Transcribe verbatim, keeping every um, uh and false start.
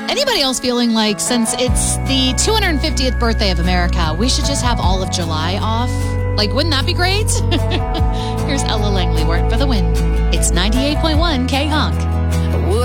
Anybody else feeling like since it's the two hundred fiftieth birthday of America, we should just have all of July off? Like, wouldn't that be great? Here's Ella Langley, Work for the Win. It's ninety-eight point one K-Honk.